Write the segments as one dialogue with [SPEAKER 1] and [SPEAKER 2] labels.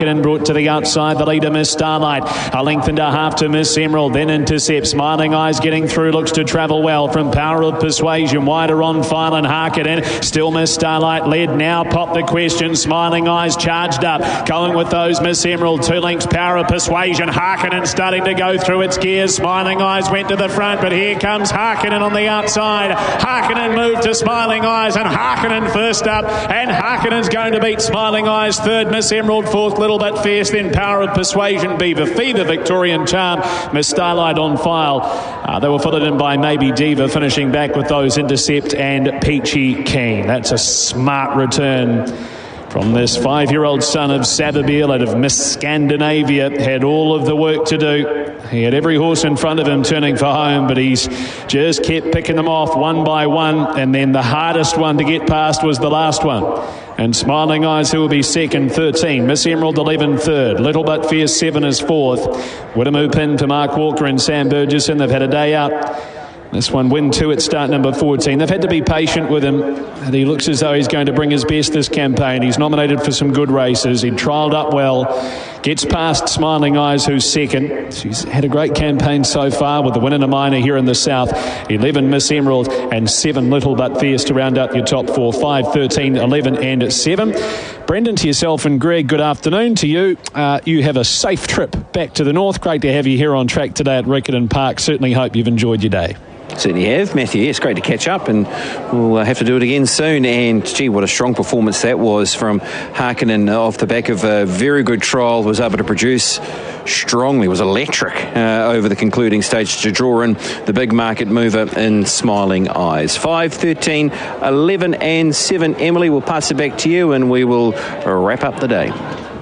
[SPEAKER 1] And brought to the outside, the leader, Miss Starlight. A length and a half to Miss Emerald, then intercepts. Smiling Eyes getting through, looks to travel well from Power of Persuasion. Wider on File and Harkin. Still Miss Starlight led. Now Pop the Question. Smiling Eyes charged up. Going with those, Miss Emerald. 2 lengths, Power of Persuasion. Harkin starting to go through its gears. Smiling Eyes went to the front, but here comes Harkin on the outside. Harkin moved to Smiling Eyes, and Harkin first up. And Harkin's going to beat Smiling Eyes third. Miss Emerald fourth. Little bit fierce, then Power of Persuasion, Beaver Fever, Victorian Charm, Miss Starlight on File. They were followed in by Maybe Diva, finishing back with those Intercept and Peachy Keen. That's a smart return from this 5-year-old son of Savabeel out of Miss Scandinavia. Had all of the work to do. He had every horse in front of him turning for home, but he's just kept picking them off one by one, and then the hardest one to get past was the last one. And Smiling Eyes, who will be second, 13. Miss Emerald, 11, third. Little But Fierce, 7 is fourth. Widdamoo Pin to Mark Walker and Sam Burgesson. They've had a day out. This one, win 2 at start number 14. They've had to be patient with him. And he looks as though he's going to bring his best this campaign. He's nominated for some good races. He trialled up well. Gets past Smiling Eyes, who's second. She's had a great campaign so far with the win in a minor here in the south. 11 Miss Emerald and 7 Little But Fierce to round out your top 4. 5, 13, 11 and 7. Brendan, to yourself and Greg, good afternoon to you. You have a safe trip back to the north. Great to have you here on track today at Riccarton Park. Certainly hope you've enjoyed your day.
[SPEAKER 2] Certainly have, Matthew. It's great to catch up, and we'll have to do it again soon. And gee, what a strong performance that was from Harkin off the back of a very good trial. Was able to produce strongly, was electric over the concluding stage to draw in the big market mover in Smiling Eyes. 5, 13, 11 and 7. Emily, we'll pass it back to you and we will wrap up the day.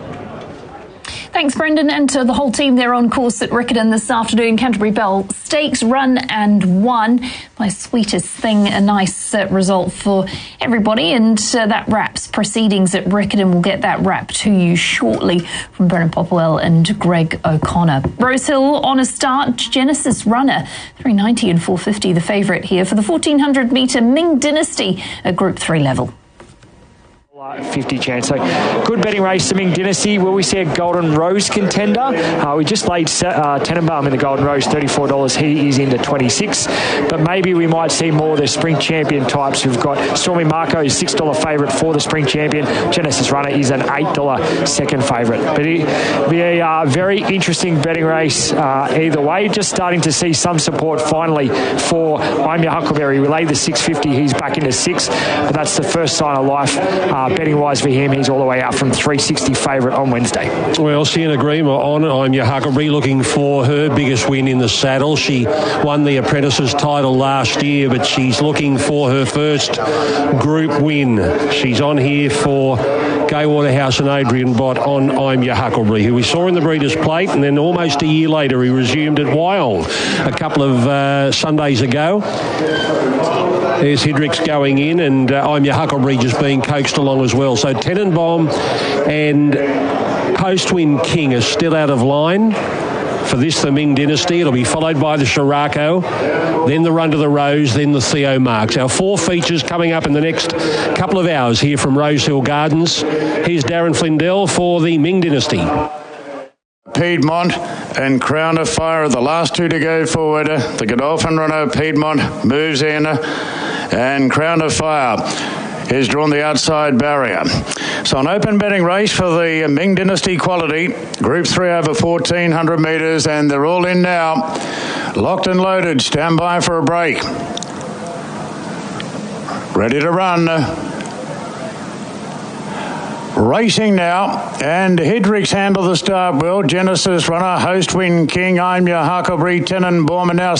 [SPEAKER 3] Thanks, Brendan, and to the whole team there on course at Riccarton this afternoon. Canterbury Bell Stakes run and won. My sweetest thing, a nice result for everybody, and that wraps proceedings at Riccarton. We'll get that wrap to you shortly from Brendan Popwell and Greg O'Connor. Rosehill on a start. Genesis Runner, 390 and 450, the favourite here for the 1400 metre Ming Dynasty at Group 3 level.
[SPEAKER 4] 50 chance. So good betting race to Ming Dynasty. Will we see a Golden Rose contender? We just laid Tenenbaum in the Golden Rose, $34. He is into 26. But maybe we might see more of the Spring Champion types. We've got Stormy Marco, $6 favourite for the Spring Champion. Genesis Runner is an $8 second favourite. But it'll be a very interesting betting race either way. Just starting to see some support finally for I'm Your Huckleberry. We laid the 650. He's back into 6. But that's the first sign of life. Betting-wise for him, he's all the way out from 360 favourite on Wednesday.
[SPEAKER 5] Well, Sienna Green on I'm Your Huckleberry, looking for her biggest win in the saddle. She won the Apprentices title last year, but she's looking for her first group win. She's on here for Gay Waterhouse and Adrian Bott on I'm Your Huckleberry, who we saw in the Breeders' Plate, and then almost a year later he resumed at Wyong a couple of Sundays ago. There's Hidrix going in, and I'm Your Huckleberry just being coaxed along as well. So Tenenbaum and Postwind King are still out of line for this, the Ming Dynasty. It'll be followed by the Shirako, then the Run to the Rose, then the Theo Marks. Our 4 features coming up in the next couple of hours here from Rosehill Gardens. Here's Darren Flindell for the Ming Dynasty.
[SPEAKER 6] Piedmont and Crown of Fire are the last 2 to go forward. The Godolphin runner Piedmont moves in, and Crown of Fire is drawn the outside barrier. So an open betting race for the Ming Dynasty quality. Group 3 over 1,400 metres, and they're all in now. Locked and loaded. Stand by for a break. Ready to run. Racing now, and Hidrix handle the start well. Genesis Runner, Host Win King, I'm Your Huckleberry, Tenenbaum, and now